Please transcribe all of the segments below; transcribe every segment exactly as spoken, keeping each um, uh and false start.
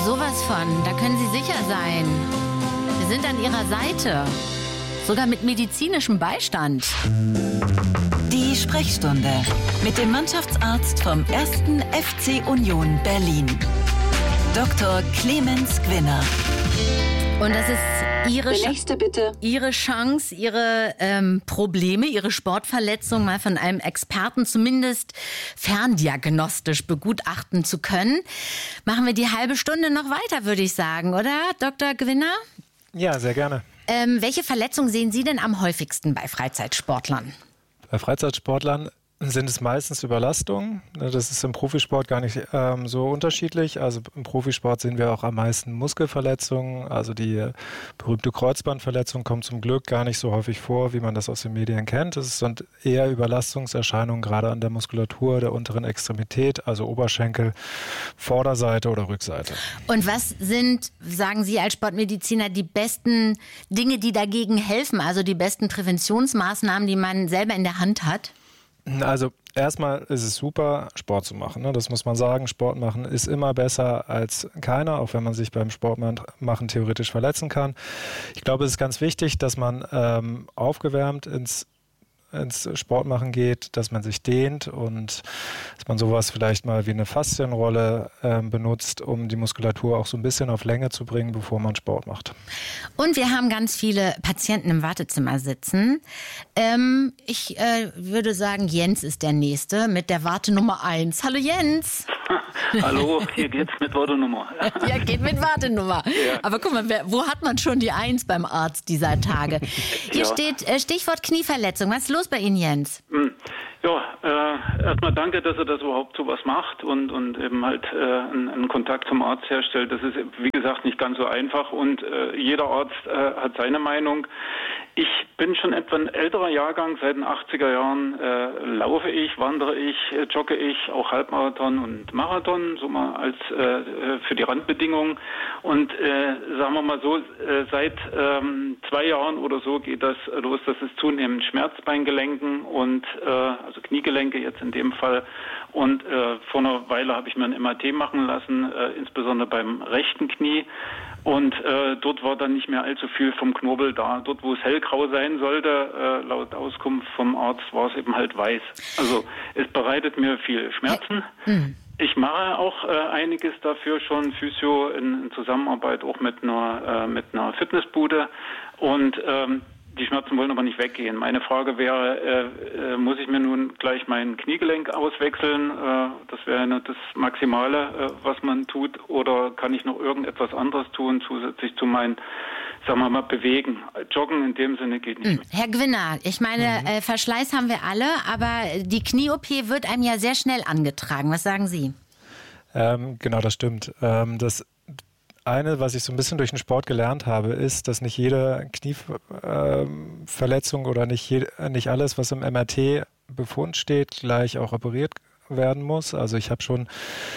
sowas von. Da können Sie sicher sein. Wir sind an Ihrer Seite. Sogar mit medizinischem Beistand. Die Sprechstunde mit dem Mannschaftsarzt vom ersten F C Union Berlin, Doktor Clemens Gwinner. Und das ist Ihre, nächste, bitte. Ihre Chance, Ihre ähm, Probleme, Ihre Sportverletzung mal von einem Experten zumindest ferndiagnostisch begutachten zu können. Machen wir die halbe Stunde noch weiter, würde ich sagen, oder, Doktor Gwinner? Ja, sehr gerne. Ähm, welche Verletzungen sehen Sie denn am häufigsten bei Freizeitsportlern? Bei Freizeitsportlern sind es meistens Überlastungen. Das ist im Profisport gar nicht ähm, so unterschiedlich. Also im Profisport sehen wir auch am meisten Muskelverletzungen. Also die berühmte Kreuzbandverletzung kommt zum Glück gar nicht so häufig vor, wie man das aus den Medien kennt. Es sind eher Überlastungserscheinungen, gerade an der Muskulatur der unteren Extremität, also Oberschenkel, Vorderseite oder Rückseite. Und was sind, sagen Sie als Sportmediziner, die besten Dinge, die dagegen helfen? Also die besten Präventionsmaßnahmen, die man selber in der Hand hat? Also erstmal ist es super, Sport zu machen. Ne? Das muss man sagen. Sport machen ist immer besser als keiner, auch wenn man sich beim Sport machen theoretisch verletzen kann. Ich glaube, es ist ganz wichtig, dass man ähm, aufgewärmt ins ins Sportmachen geht, dass man sich dehnt und dass man sowas vielleicht mal wie eine Faszienrolle äh, benutzt, um die Muskulatur auch so ein bisschen auf Länge zu bringen, bevor man Sport macht. Und wir haben ganz viele Patienten im Wartezimmer sitzen. Ähm, ich äh, würde sagen, Jens ist der Nächste mit der Warte Nummer eins. Hallo Jens! Hallo, hier geht's mit Wartenummer. Ja, geht mit Wartenummer. Ja. Aber guck mal, wer, wo hat man schon die Eins beim Arzt dieser Tage? Hier ja. steht äh, Stichwort Knieverletzung. Was ist los bei Ihnen, Jens? Ja, äh, erstmal danke, dass er das überhaupt sowas macht und, und eben halt äh, einen, einen Kontakt zum Arzt herstellt. Das ist, wie gesagt, nicht ganz so einfach und äh, jeder Arzt äh, hat seine Meinung. Ich bin schon etwa ein älterer Jahrgang, seit den achtziger Jahren äh, laufe ich, wandere ich, äh, jogge ich, auch Halbmarathon und Marathon, so mal als äh, für die Randbedingungen. Und äh, sagen wir mal so, äh, seit ähm, zwei Jahren oder so geht das los, dass es zunehmend Schmerzbeingelenken und äh, also Kniegelenke jetzt in dem Fall. Und äh, vor einer Weile habe ich mir ein M R T machen lassen, äh, insbesondere beim rechten Knie. Und äh, dort war dann nicht mehr allzu viel vom Knorpel da. Dort, wo es hellgrau sein sollte, äh, laut Auskunft vom Arzt, war es eben halt weiß. Also es bereitet mir viel Schmerzen. Mhm. Ich mache auch äh, einiges dafür schon, Physio in, in Zusammenarbeit auch mit einer, äh, mit einer Fitnessbude. Und ähm, die Schmerzen wollen aber nicht weggehen. Meine Frage wäre, äh, äh, muss ich mir nun gleich mein Kniegelenk auswechseln? Äh, das wäre nicht das Maximale, äh, was man tut. Oder kann ich noch irgendetwas anderes tun, zusätzlich zu meinen, sagen wir mal, Bewegen? Joggen in dem Sinne geht nicht mehr. Herr Gwinner, ich meine, mhm. äh, Verschleiß haben wir alle, aber die Knie-O P wird einem ja sehr schnell angetragen. Was sagen Sie? Ähm, genau, das stimmt. Ähm, das Eine, was ich so ein bisschen durch den Sport gelernt habe, ist, dass nicht jede Knieverletzung äh, oder nicht, je, nicht alles, was im M R T-Befund steht, gleich auch operiert werden muss. Also ich habe schon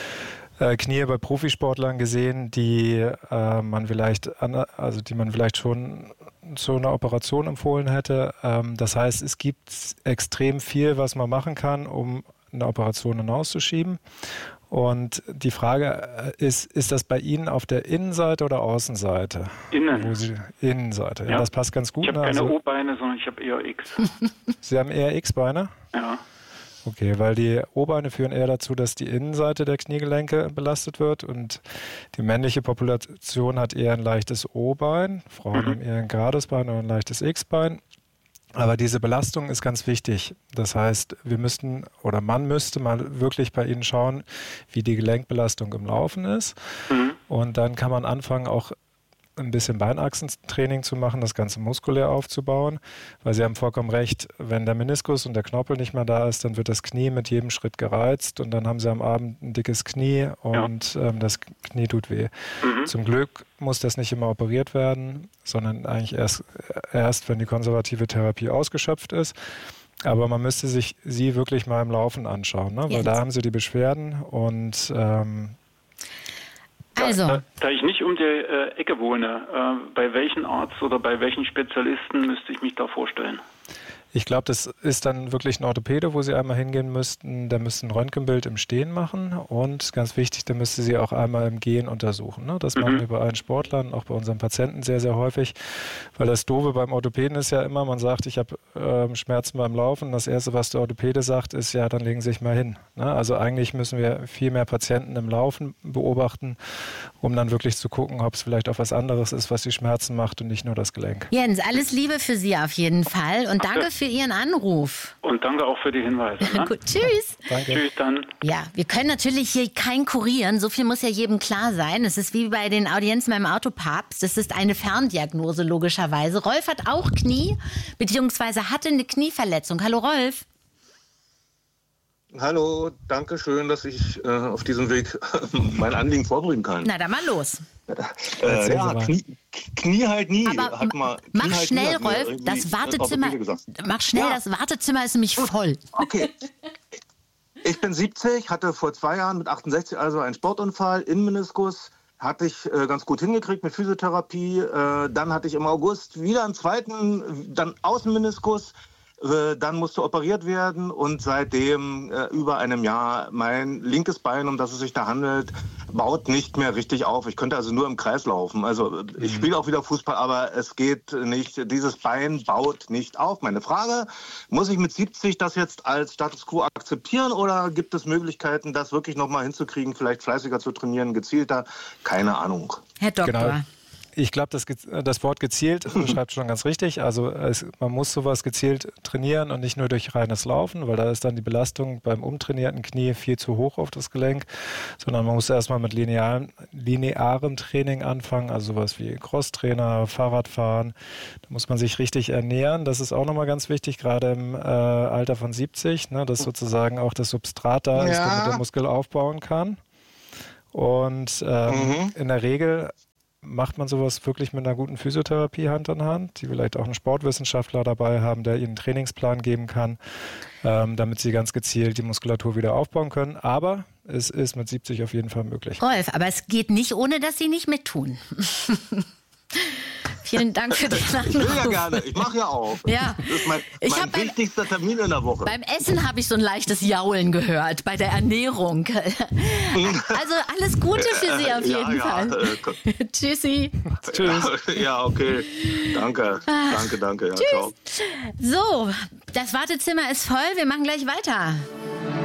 äh, Knie bei Profisportlern gesehen, die äh, man vielleicht, an, also die man vielleicht schon zu einer Operation empfohlen hätte. Ähm, das heißt, es gibt extrem viel, was man machen kann, um eine Operation hinauszuschieben. Und die Frage ist, ist das bei Ihnen auf der Innenseite oder Außenseite? Innen. Wo Sie, Innenseite, ja, ja. Das passt ganz gut. Ich habe keine also, O-Beine, sondern ich habe eher X. Sie haben eher X-Beine? Ja. Okay, weil die O-Beine führen eher dazu, dass die Innenseite der Kniegelenke belastet wird und die männliche Population hat eher ein leichtes O-Bein, Frauen mhm. haben eher ein gerades Bein oder ein leichtes X-Bein. Aber diese Belastung ist ganz wichtig. Das heißt, wir müssten oder man müsste mal wirklich bei Ihnen schauen, wie die Gelenkbelastung im Laufen ist. Mhm. Und dann kann man anfangen, auch ein bisschen Beinachsentraining zu machen, das Ganze muskulär aufzubauen. Weil Sie haben vollkommen recht, wenn der Meniskus und der Knorpel nicht mehr da ist, dann wird das Knie mit jedem Schritt gereizt und dann haben Sie am Abend ein dickes Knie und ja. ähm, das Knie tut weh. Mhm. Zum Glück muss das nicht immer operiert werden, sondern eigentlich erst, erst, wenn die konservative Therapie ausgeschöpft ist. Aber man müsste sich sie wirklich mal im Laufen anschauen, ne? Weil da haben Sie die Beschwerden und ähm, Also. Da, da ich nicht um die äh, Ecke wohne, äh, bei welchem Arzt oder bei welchen Spezialisten müsste ich mich da vorstellen? Ich glaube, das ist dann wirklich ein Orthopäde, wo Sie einmal hingehen müssten. Der müsste ein Röntgenbild im Stehen machen und ganz wichtig, der müsste Sie auch einmal im Gehen untersuchen. Ne? Das mhm. machen wir bei allen Sportlern, auch bei unseren Patienten sehr, sehr häufig, weil das Doofe beim Orthopäden ist ja immer, man sagt, ich habe äh, Schmerzen beim Laufen. Das Erste, was der Orthopäde sagt, ist, ja, dann legen Sie sich mal hin. Ne? Also eigentlich müssen wir viel mehr Patienten im Laufen beobachten, um dann wirklich zu gucken, ob es vielleicht auch was anderes ist, was die Schmerzen macht und nicht nur das Gelenk. Jens, alles Liebe für Sie auf jeden Fall und danke für Ihren Anruf. Und danke auch für die Hinweise. Ne? Gut, tschüss. Danke. Tschüss dann. Ja, wir können natürlich hier kein kurieren. So viel muss ja jedem klar sein. Es ist wie bei den Audienzen beim Autopapst. Das ist eine Ferndiagnose logischerweise. Rolf hat auch Knie, beziehungsweise hatte eine Knieverletzung. Hallo Rolf. Hallo, danke schön, dass ich äh, auf diesem Weg mein Anliegen vorbringen kann. Na, dann mal los. Äh, ja, Knie, Knie halt nie. Aber hat mal, mach Knie halt schnell, nie, Rolf, das Wartezimmer, mach schnell, ja. Das Wartezimmer ist nämlich voll. Okay. Ich bin siebzig, hatte vor zwei Jahren mit achtundsechzig also einen Sportunfall, Innenmeniskus. Hatte ich äh, ganz gut hingekriegt mit Physiotherapie. Äh, dann hatte ich im August wieder einen zweiten, dann Außenmeniskus. Dann musste operiert werden und seitdem äh, über einem Jahr mein linkes Bein, um das es sich da handelt, baut nicht mehr richtig auf. Ich könnte also nur im Kreis laufen. Also ich spiele auch wieder Fußball, aber es geht nicht. Dieses Bein baut nicht auf. Meine Frage, muss ich mit siebzig das jetzt als Status Quo akzeptieren oder gibt es Möglichkeiten, das wirklich nochmal hinzukriegen, vielleicht fleißiger zu trainieren, gezielter? Keine Ahnung. Herr Doktor. Genau. Ich glaube, das, das Wort gezielt beschreibt schon ganz richtig. Also es, man muss sowas gezielt trainieren und nicht nur durch reines Laufen, weil da ist dann die Belastung beim umtrainierten Knie viel zu hoch auf das Gelenk, sondern man muss erstmal mit linearen, linearem Training anfangen, also sowas wie Crosstrainer, Fahrradfahren. Da muss man sich richtig ernähren. Das ist auch nochmal ganz wichtig, gerade im äh, Alter von siebzig, ne, dass sozusagen auch das Substrat da ja. ist, damit der Muskel aufbauen kann. Und ähm, mhm. in der Regel macht man sowas wirklich mit einer guten Physiotherapie Hand in Hand, die vielleicht auch einen Sportwissenschaftler dabei haben, der ihnen einen Trainingsplan geben kann, ähm, damit sie ganz gezielt die Muskulatur wieder aufbauen können. Aber es ist mit siebzig auf jeden Fall möglich. Rolf, aber es geht nicht, ohne dass Sie nicht mittun. Vielen Dank für den Anruf. Ich will ja gerne, ich mache ja auch. Ja. Das ist mein, ich mein beim, wichtigster Termin in der Woche. Beim Essen habe ich so ein leichtes Jaulen gehört, bei der Ernährung. Also alles Gute für Sie auf jeden ja, Fall. Ja, äh, Tschüssi. Tschüss. Ja, okay. Danke, danke, danke. Ja, Tschüss. Ciao. So, das Wartezimmer ist voll, wir machen gleich weiter.